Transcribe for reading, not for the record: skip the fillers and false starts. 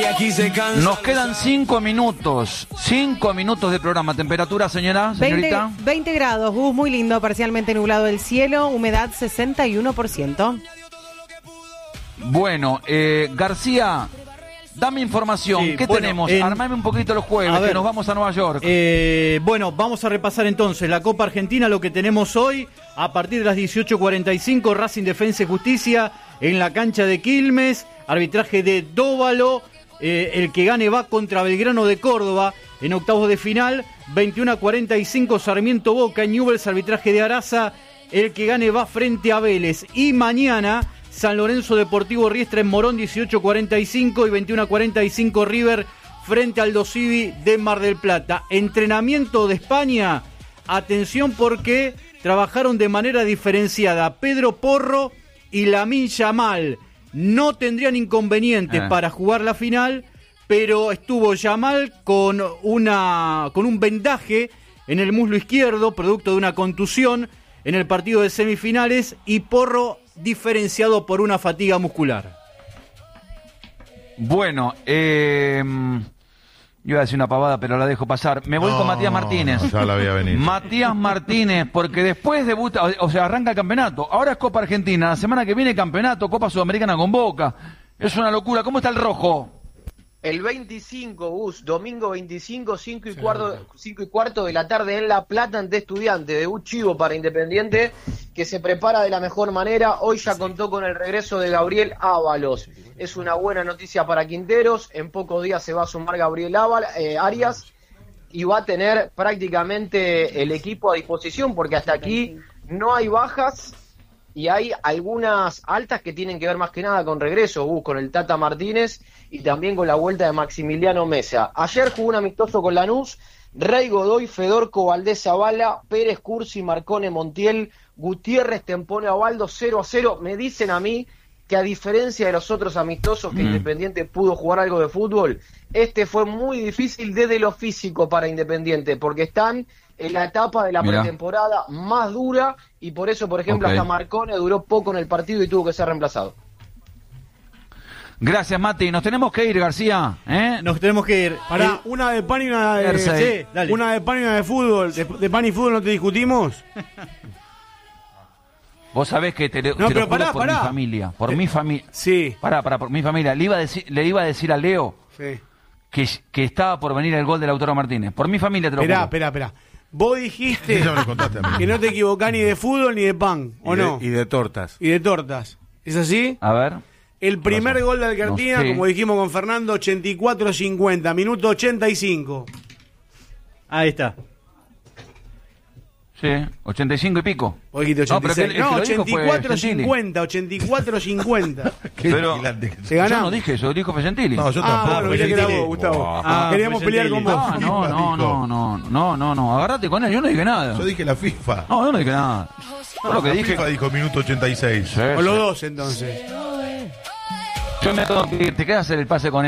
Nos quedan 5 minutos. 5 minutos de programa. ¿Temperatura, señorita? 20 grados, muy lindo, parcialmente nublado el cielo, humedad 61%. Bueno, García, dame información. Sí, ¿Qué tenemos? Armame un poquito los jueves, que nos vamos a Nueva York. Bueno, vamos a repasar entonces la Copa Argentina, lo que tenemos hoy. A partir de las 18:45, Racing Defensa y Justicia en la cancha de Quilmes. Arbitraje de Dóvalo. El que gane va contra Belgrano de Córdoba en octavos de final. 21:45, Sarmiento Boca. Newell's, arbitraje de Araza. El que gane va frente a Vélez. Y mañana, San Lorenzo Deportivo Riestra en Morón, 18:45 y 21:45, River frente al Dosivi de Mar del Plata. Entrenamiento de España. Atención porque trabajaron de manera diferenciada Pedro Porro y Lamine Yamal. No tendrían inconvenientes para jugar la final, pero estuvo Yamal con un vendaje en el muslo izquierdo, producto de una contusión en el partido de semifinales, y Porro diferenciado por una fatiga muscular. Bueno, iba a decir una pavada, pero la dejo pasar. Me voy con Matías Martínez. Ya la veía venir. Matías Martínez, porque después debuta, o sea, arranca el campeonato. Ahora es Copa Argentina, la semana que viene campeonato, Copa Sudamericana con Boca. Es una locura. ¿Cómo está el rojo? El 25, domingo 25, 5 y cuarto de la tarde en La Plata ante Estudiantes. Debut chivo para Independiente, que se prepara de la mejor manera. Hoy ya contó con el regreso de Gabriel Ábalos. Es una buena noticia para Quinteros. En pocos días se va a sumar Gabriel Arias y va a tener prácticamente el equipo a disposición, porque hasta aquí no hay bajas y hay algunas altas que tienen que ver más que nada con regreso, con el Tata Martínez y también con la vuelta de Maximiliano Mesa. Ayer jugó un amistoso con Lanús, Rey Godoy, Fedorco, Valdés Zavala, Pérez Cursi, Marcone Montiel, Gutiérrez, Tempone Abaldo, 0-0. Me dicen a mí que a diferencia de los otros amistosos que Independiente pudo jugar algo de fútbol, este fue muy difícil desde lo físico para Independiente, porque están en la etapa de la pretemporada más dura y por eso, por ejemplo, hasta Marcone duró poco en el partido y tuvo que ser reemplazado. Gracias, Mati. Nos tenemos que ir, García. Nos tenemos que ir. Pará, una de pan y una de... Sí, dale. Una de pan y una de fútbol. De pan y fútbol no te discutimos. Vos sabés que te lo juro por mi familia. Por mi familia. Sí. Por mi familia. Le iba a decir a Leo que estaba por venir el gol de Lautaro Martínez. Por mi familia te lo juro. Esperá. Vos dijiste que no te equivocás ni de fútbol ni de pan, ¿o no? Y de tortas. Y de tortas. ¿Es así? A ver. El primer gol de Alcartina, como dijimos con Fernando, 84-50, minuto 85. Ahí está. Sí, 85 y pico. Vos dijiste 86. No, 84-50. Pero se ganó. Yo no dije eso, dijo Fegentili. No, yo tampoco. Bueno, quería que era vos, Gustavo. Queríamos pelear con vos. No, agárrate con él, yo no dije nada. Yo dije la FIFA. No, yo no dije nada. Lo que la dije... FIFA dijo minuto 86. Con los dos, entonces. Yo me tengo que ir, te quedas hacer el pase con él.